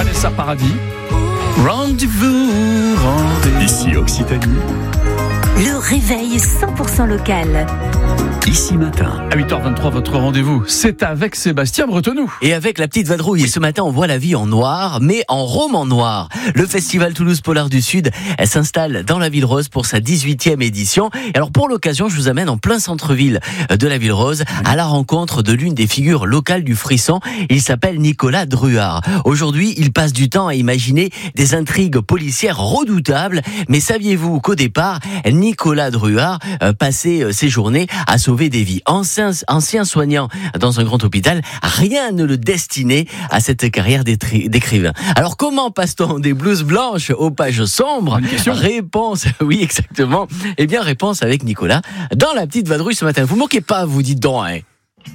Vanessa Paradis. Rendez-vous. Ici Occitanie. Le réveil 100% local. Ici Matin. À 8h23, votre rendez-vous, c'est avec Sébastien Bretonneau. Et avec la petite vadrouille. Et ce matin, on voit la vie en noir, mais en roman noir. Le festival Toulouse Polar du Sud, elle s'installe dans la Ville Rose pour sa 18e édition. Et alors, pour l'occasion, je vous amène en plein centre-ville de la Ville Rose à la rencontre de l'une des figures locales du frisson. Il s'appelle Nicolas Druard. Aujourd'hui, il passe du temps à imaginer des intrigues policières redoutables. Mais saviez-vous qu'au départ, Nicolas Druard passait ses journées à sauver des vies. Ancien soignant dans un grand hôpital, rien ne le destinait à cette carrière d'écrivain. Alors comment passe-t-on des blouses blanches aux pages sombres ? Réponse, oui exactement. Eh bien réponse avec Nicolas dans la petite vadrouille ce matin. Vous moquez pas, vous dites donc. Hein.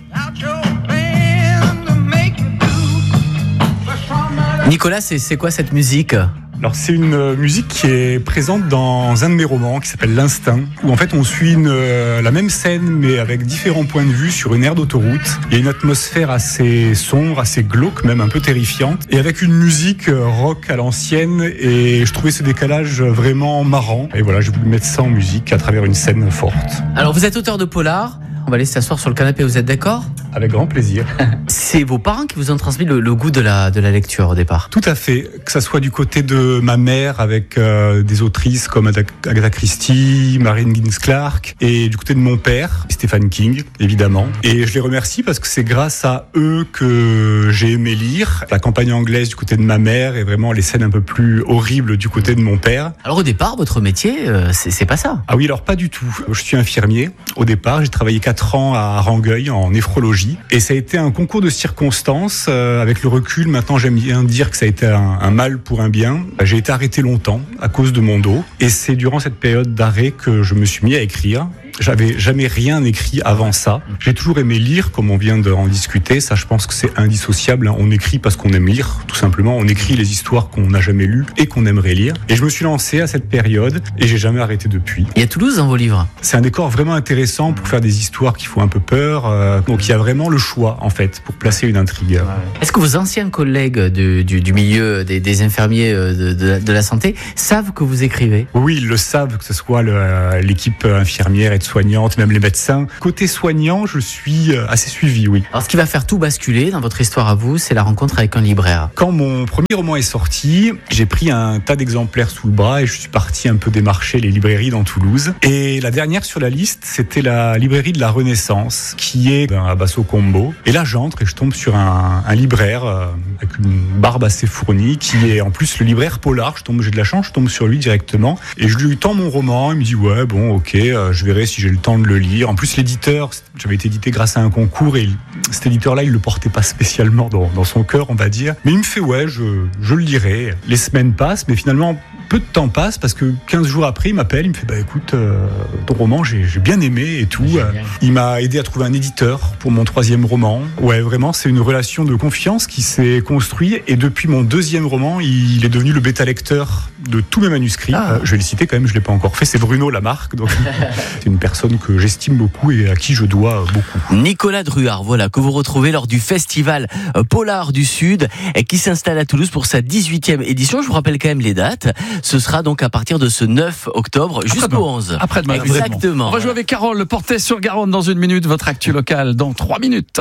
Nicolas, c'est quoi cette musique ? Alors c'est une musique qui est présente dans un de mes romans qui s'appelle L'Instinct, où en fait on suit la même scène mais avec différents points de vue sur une aire d'autoroute. Il y a une atmosphère assez sombre, assez glauque, même un peu terrifiante, et avec une musique rock à l'ancienne, et je trouvais ce décalage vraiment marrant. Et voilà, j'ai voulu mettre ça en musique à travers une scène forte. Alors vous êtes auteur de polar. On va aller s'asseoir sur le canapé, vous êtes d'accord ? Avec grand plaisir. C'est vos parents qui vous ont transmis le goût de la lecture au départ ? Tout à fait, que ça soit du côté de ma mère avec des autrices comme Agatha Christie, Marine Gins Clark, et du côté de mon père, Stephen King, évidemment. Et je les remercie parce que c'est grâce à eux que j'ai aimé lire. La campagne anglaise du côté de ma mère et vraiment les scènes un peu plus horribles du côté de mon père. Alors au départ, votre métier, c'est pas ça ? Ah oui, alors pas du tout. Je suis infirmier. Au départ, j'ai travaillé 4 ans à Rangueil en néphrologie. Et ça a été un concours de circonstances. Avec le recul, maintenant j'aime bien dire que ça a été un mal pour un bien. J'ai été arrêté longtemps à cause de mon dos. Et c'est durant cette période d'arrêt que je me suis mis à écrire. J'avais jamais rien écrit avant ça. J'ai toujours aimé lire, comme on vient d'en discuter. Ça, je pense que c'est indissociable. On écrit parce qu'on aime lire, tout simplement. On écrit les histoires qu'on n'a jamais lues et qu'on aimerait lire. Et je me suis lancé à cette période et j'ai jamais arrêté depuis. Il y a Toulouse dans vos livres. C'est un décor vraiment intéressant pour faire des histoires qui font un peu peur. Donc il y a vraiment le choix, en fait, pour placer une intrigue. Est-ce que vos anciens collègues du milieu des infirmiers de la santé savent que vous écrivez ? Oui, ils le savent, que ce soit l'équipe infirmière et soignante, même les médecins. Côté soignant, je suis assez suivi, oui. Alors ce qui va faire tout basculer dans votre histoire à vous, c'est la rencontre avec un libraire. Quand mon premier roman est sorti, j'ai pris un tas d'exemplaires sous le bras et je suis parti un peu démarcher les librairies dans Toulouse. Et la dernière sur la liste, c'était la librairie de la Renaissance, qui est à Basso-Combo. Et là, j'entre et je tombe sur un libraire avec une barbe assez fournie, qui est en plus le libraire polar. J'ai de la chance, je tombe sur lui directement. Et je lui tends mon roman, il me dit « Ouais, bon, ok, je verrai si j'ai le temps de le lire ». En plus, l'éditeur, j'avais été édité grâce à un concours et cet éditeur-là, il le portait pas spécialement dans son cœur, on va dire. Mais il me fait « Ouais, je le lirai ». Les semaines passent, mais finalement, peu de temps passe parce que 15 jours après, il m'appelle, il me fait « Bah écoute, ton roman, j'ai bien aimé et tout ». Il m'a aidé à trouver un éditeur pour mon 3e roman. Ouais, vraiment, c'est une relation de confiance qui s'est construite et depuis mon 2e roman, il est devenu le bêta-lecteur de tous mes manuscrits. Je vais le citer quand même, je l'ai pas encore fait, c'est Bruno Lamarck, donc c'est une personne que j'estime beaucoup et à qui je dois beaucoup. Nicolas Druard, voilà, que vous retrouvez lors du festival Polar du Sud qui s'installe à Toulouse pour sa 18e édition. Je vous rappelle quand même les dates. Ce sera donc à partir de ce 9 octobre jusqu'au 11. Après-demain. Exactement. On va jouer avec Carole, le Portet-sur-Garonne dans 1 minute. Votre actu locale dans 3 minutes.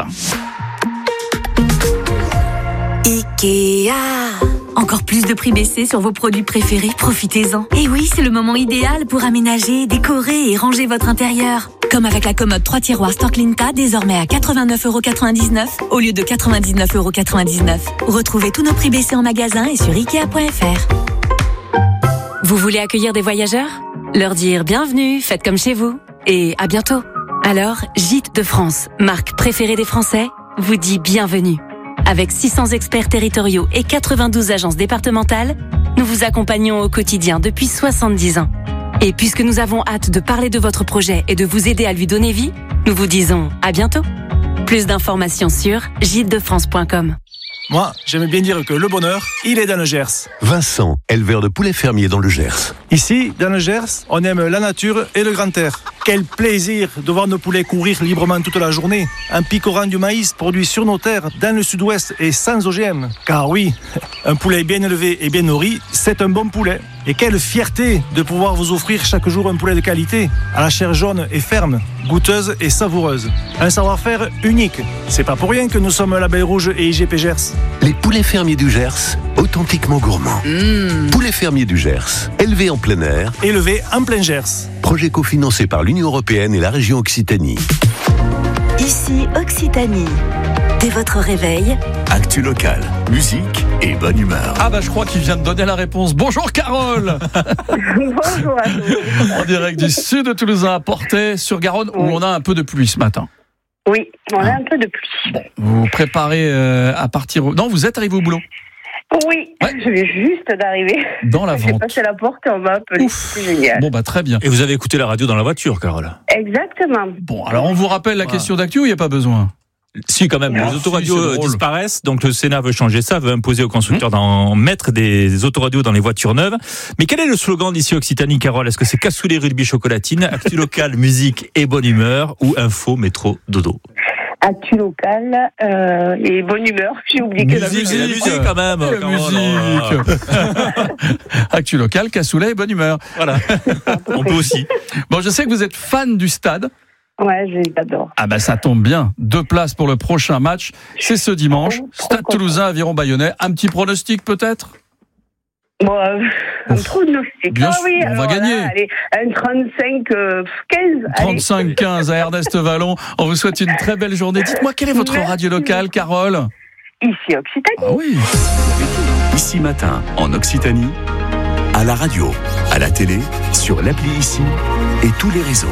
Ikea. Encore plus de prix baissés sur vos produits préférés, profitez-en. Et oui, c'est le moment idéal pour aménager, décorer et ranger votre intérieur. Comme avec la commode 3 tiroirs Storklinka, désormais à 89,99€ au lieu de 99,99€. Retrouvez tous nos prix baissés en magasin et sur Ikea.fr. Vous voulez accueillir des voyageurs ? Leur dire bienvenue, faites comme chez vous. Et à bientôt. Alors, Gîtes de France, marque préférée des Français, vous dit bienvenue. Avec 600 experts territoriaux et 92 agences départementales, nous vous accompagnons au quotidien depuis 70 ans. Et puisque nous avons hâte de parler de votre projet et de vous aider à lui donner vie, nous vous disons à bientôt. Plus d'informations sur gîtesdefrance.com. Moi, j'aime bien dire que le bonheur, il est dans le Gers. Vincent, éleveur de poulets fermiers dans le Gers. Ici, dans le Gers, on aime la nature et le grand air. Quel plaisir de voir nos poulets courir librement toute la journée, en picorant du maïs produit sur nos terres dans le sud-ouest et sans OGM. Car oui, un poulet bien élevé et bien nourri, c'est un bon poulet. Et quelle fierté de pouvoir vous offrir chaque jour un poulet de qualité, à la chair jaune et ferme, goûteuse et savoureuse. Un savoir-faire unique. C'est pas pour rien que nous sommes Label Rouge et IGP Gers. Les poulets fermiers du Gers, authentiquement gourmands. Poulets fermiers du Gers, élevés en plein air. Élevé en plein Gers. Projet cofinancé par l'Union européenne et la région Occitanie. Ici Occitanie. Dès votre réveil, Actu locale, musique et bonne humeur. Ah bah je crois qu'il vient de donner la réponse. Bonjour Carole. Bonjour à tous. En direct du sud de Toulouse à Portet sur Garonne où on a un peu de pluie ce matin. Oui, on a un peu de pluie. Vous vous préparez à partir... Non, vous êtes arrivé au boulot. Oui, Ouais. je viens juste d'arriver. Dans la J'ai vente. passé la porte et on m'a appelé. Ouf. C'est génial. Bon bah très bien. Et vous avez écouté la radio dans la voiture, Carole? Exactement. Bon alors on vous rappelle la question d'actu ou il n'y a pas besoin? Si, quand même, les Si, c'est autoradios drôle. disparaissent, donc le Sénat veut changer ça, veut imposer aux constructeurs d'en mettre des autoradios dans les voitures neuves. Mais quel est le slogan d'ici Occitanie, Carole? Est-ce que c'est cassoulet, rugby, chocolatine, actu local, musique et bonne humeur, ou info, métro, dodo? Actu local et bonne humeur. J'ai oublié que La musique quand même. La musique. Actu local, cassoulet et bonne humeur. Voilà. On peut aussi. Bon, je sais que vous êtes fan du stade. Ouais, j'adore. Ah bah ça tombe bien. 2 places pour le prochain match. C'est ce dimanche. Stade Toulousain, Aviron Bayonnais. Un petit pronostic peut-être? Bon, un pronostic. Bien Ah sûr, oui, on va alors gagner. là, allez, un 35-15. 35-15 à Ernest Vallon. On vous souhaite une très belle journée. Dites-moi, quelle est votre Merci. radio locale, Carole? Ici Occitanie. Ah oui. Ici matin, en Occitanie, à la radio, à la télé, sur l'appli Ici et tous les réseaux.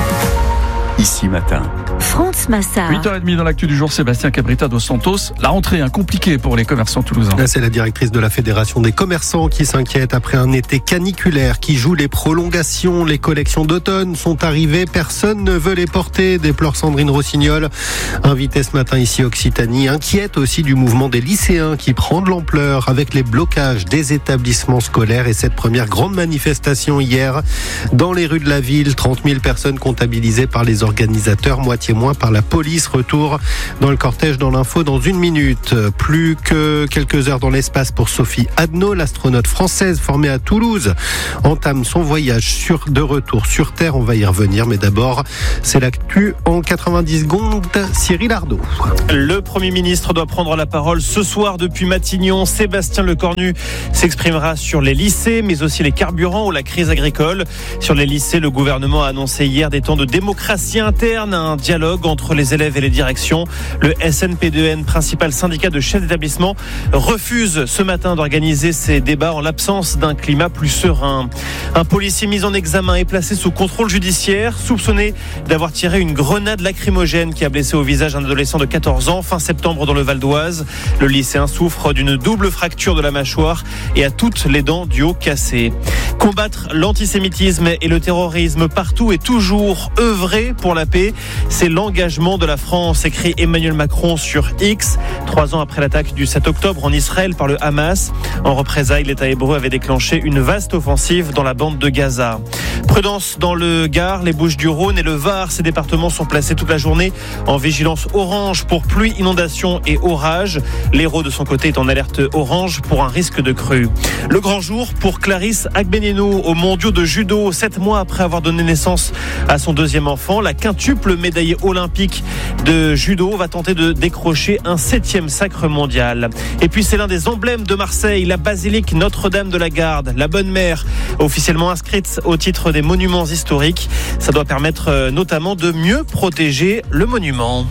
Ici matin. France Massard. 8h30 dans l'actu du jour, Sébastien Cabrita dos Santos. La rentrée compliquée pour les commerçants toulousains. Là, c'est la directrice de la Fédération des commerçants qui s'inquiète après un été caniculaire qui joue les prolongations. Les collections d'automne sont arrivées, personne ne veut les porter, déplore Sandrine Rossignol, invitée ce matin ici Occitanie, inquiète aussi du mouvement des lycéens qui prend de l'ampleur avec les blocages des établissements scolaires et cette première grande manifestation hier dans les rues de la ville. 30 000 personnes comptabilisées par les organisateurs, moitié moins par la police. Retour dans le cortège dans l'info dans 1 minute. Plus que quelques heures dans l'espace pour Sophie Adno, l'astronaute française formée à Toulouse, entame son voyage de retour sur Terre. On va y revenir, mais d'abord, c'est l'actu en 90 secondes. Cyril Ardo. Le Premier ministre doit prendre la parole ce soir depuis Matignon. Sébastien Lecornu s'exprimera sur les lycées, mais aussi les carburants ou la crise agricole. Sur les lycées, le gouvernement a annoncé hier des temps de démocratie interne, un dialogue entre les élèves et les directions. Le SNP2N, principal syndicat de chefs d'établissement, refuse ce matin d'organiser ces débats en l'absence d'un climat plus serein. Un policier mis en examen est placé sous contrôle judiciaire, soupçonné d'avoir tiré une grenade lacrymogène qui a blessé au visage un adolescent de 14 ans fin septembre dans le Val d'Oise. Le lycéen souffre d'une double fracture de la mâchoire et a toutes les dents du haut cassées. Combattre l'antisémitisme et le terrorisme partout et toujours œuvrer pour la paix, c'est l'engagement de la France, écrit Emmanuel Macron sur X, 3 ans après l'attaque du 7 octobre en Israël par le Hamas. En représailles, l'État hébreu avait déclenché une vaste offensive dans la bande de Gaza. Prudence dans le Gard, les Bouches-du-Rhône et le Var. Ces départements sont placés toute la journée en vigilance orange pour pluie, inondation et orage. L'Hérault, de son côté, est en alerte orange pour un risque de crue. Le grand jour pour Clarisse Agbenino aux mondiaux de judo. 7 mois après avoir donné naissance à son deuxième enfant, la quintuple médaillée olympique de judo va tenter de décrocher un 7e sacre mondial. Et puis c'est l'un des emblèmes de Marseille, la basilique Notre-Dame de la Garde, la Bonne Mère, officiellement inscrite au titre des monuments historiques. Ça doit permettre notamment de mieux protéger le monument.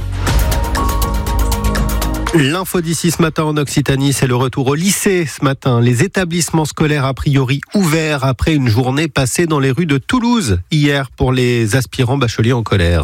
L'info d'ici ce matin en Occitanie, c'est le retour au lycée ce matin. Les établissements scolaires a priori ouverts après une journée passée dans les rues de Toulouse hier pour les aspirants bacheliers en colère.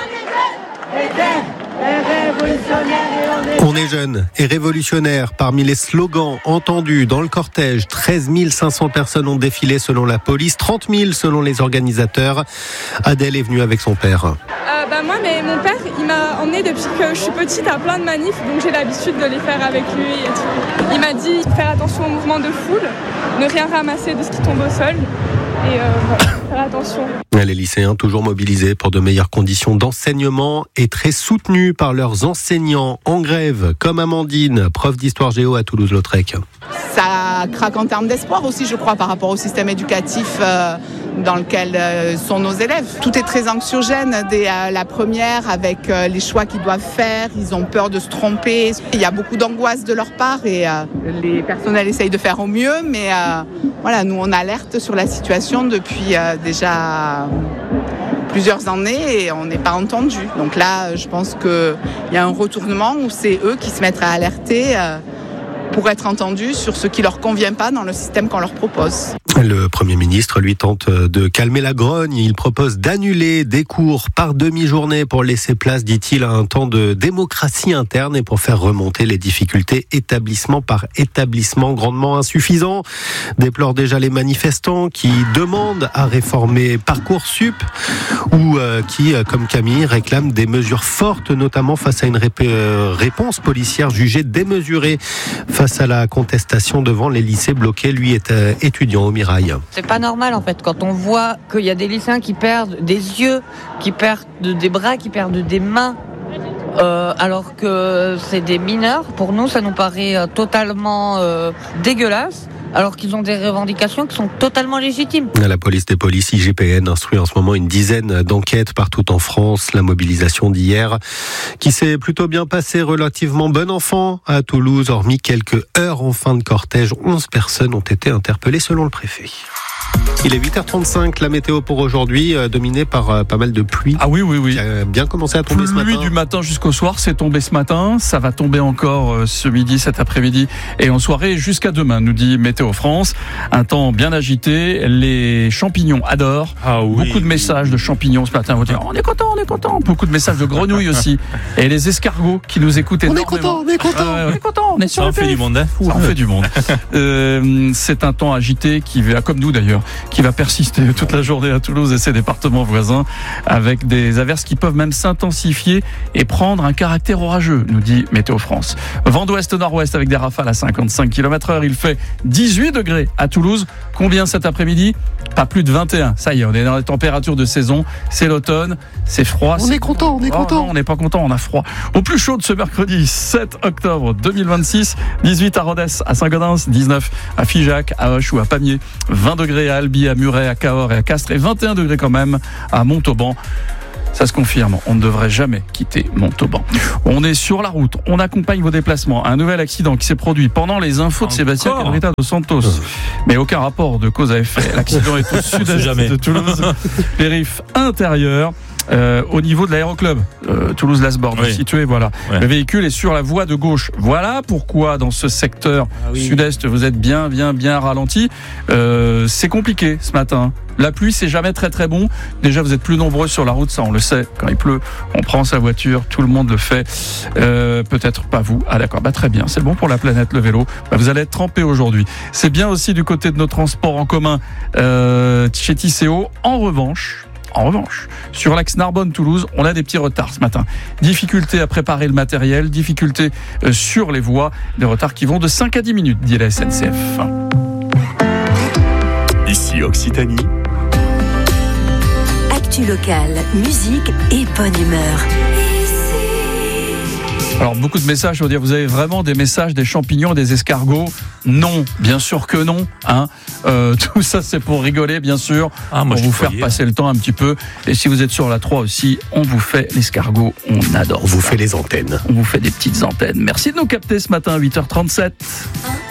On est jeunes et révolutionnaires. Parmi les slogans entendus dans le cortège, 13 500 personnes ont défilé selon la police, 30 000 selon les organisateurs. Adèle est venue avec son père. Mon père, il m'a emmenée depuis que je suis petite à plein de manifs, donc j'ai l'habitude de les faire avec lui et tout. Il m'a dit faire attention aux mouvements de foule, ne rien ramasser de ce qui tombe au sol. Et voilà. faire attention. Les lycéens toujours mobilisés pour de meilleures conditions d'enseignement et très soutenus par leurs enseignants en grève, comme Amandine, prof d'histoire géo à Toulouse-Lautrec. Ça craque en termes d'espoir aussi, je crois, par rapport au système éducatif dans lequel sont nos élèves. Tout est très anxiogène dès la première avec les choix qu'ils doivent faire. Ils ont peur de se tromper. Il y a beaucoup d'angoisse de leur part et les personnels essayent de faire au mieux. Mais voilà, nous, on alerte sur la situation depuis déjà plusieurs années et on n'est pas entendu. Donc là, je pense qu'il y a un retournement où c'est eux qui se mettent à alerter pour être entendus sur ce qui leur convient pas dans le système qu'on leur propose. Le Premier ministre, lui, tente de calmer la grogne. Il propose d'annuler des cours par demi-journée pour laisser place, dit-il, à un temps de démocratie interne et pour faire remonter les difficultés établissement par établissement grandement insuffisants. Déplorent déjà les manifestants qui demandent à réformer Parcoursup ou qui, comme Camille, réclament des mesures fortes, notamment face à une réponse policière jugée démesurée face à la contestation devant les lycées bloqués. Lui est étudiant au Mirail. C'est pas normal en fait quand on voit qu'il y a des lycéens qui perdent des yeux, qui perdent des bras, qui perdent des mains, alors que c'est des mineurs. Pour nous, ça nous paraît totalement dégueulasse. Alors qu'ils ont des revendications qui sont totalement légitimes. La police des polices IGPN instruit en ce moment une dizaine d'enquêtes partout en France. La mobilisation d'hier, qui s'est plutôt bien passée, relativement bon enfant à Toulouse. Hormis quelques heures en fin de cortège, 11 personnes ont été interpellées selon le préfet. Il est 8h35, la météo pour aujourd'hui, dominée par pas mal de pluie. Ah oui. Qui a bien commencé à tomber ce matin. Pluie du matin jusqu'au soir, c'est tombé ce matin. Ça va tomber encore ce midi, cet après-midi et en soirée jusqu'à demain, nous dit Météo France. Un temps bien agité. Les champignons adorent. Beaucoup de messages de champignons ce matin. Vous dire, on est content. Beaucoup de messages de grenouilles aussi. Et les escargots qui nous écoutent énormément. On est content. On est sur ça en fait du monde. Ça en fait du monde. C'est un temps agité qui va, comme nous d'ailleurs, qui va persister toute la journée à Toulouse et ses départements voisins, avec des averses qui peuvent même s'intensifier et prendre un caractère orageux, nous dit Météo France. Vent d'ouest-nord-ouest avec des rafales à 55 km/h. Il fait 18 degrés à Toulouse. Combien cet après-midi ? Pas plus de 21. Ça y est, on est dans les températures de saison. C'est l'automne, c'est froid. On est content. Non, on n'est pas content, on a froid. Au plus chaud de ce mercredi 7 octobre 2026, 18 à Rodez, à Saint-Gaudens, 19 à Figeac, à Auch ou à Pamiers, 20 degrés à Albi, à Muret, à Cahors et à Castres, et 21 degrés quand même à Montauban. Ça se confirme, on ne devrait jamais quitter Montauban. On est sur la route, on accompagne vos déplacements. Un nouvel accident qui s'est produit pendant les infos de Sébastien Cabrita dos Santos. Mais aucun rapport de cause à effet. L'accident est au sud-est de Toulouse, périph' intérieur. Au niveau de l'aéroclub Toulouse-Lasborne, situé, voilà. Le véhicule est sur la voie de gauche. Voilà pourquoi dans ce secteur sud-est vous êtes bien ralenti. C'est compliqué ce matin. La pluie, c'est jamais très très bon. Déjà, vous êtes plus nombreux sur la route, ça on le sait. Quand il pleut, on prend sa voiture, tout le monde le fait. Peut-être pas vous. Ah d'accord, très bien. C'est bon pour la planète, le vélo. Vous allez être trempé aujourd'hui. C'est bien aussi du côté de nos transports en commun chez Tisséo. En revanche, sur l'axe Narbonne-Toulouse, on a des petits retards ce matin. Difficulté à préparer le matériel, difficulté sur les voies, des retards qui vont de 5 à 10 minutes, dit la SNCF. Ici Occitanie. Actu locale, musique et bonne humeur. Alors beaucoup de messages, je veux dire, vous avez vraiment des messages des champignons, des escargots ? Non, bien sûr que non. Tout ça c'est pour rigoler, bien sûr, pour vous faire passer le temps un petit peu. Et si vous êtes sur la 3 aussi, on vous fait l'escargot, on adore. On vous fait les antennes. On vous fait des petites antennes. Merci de nous capter ce matin à 8h37.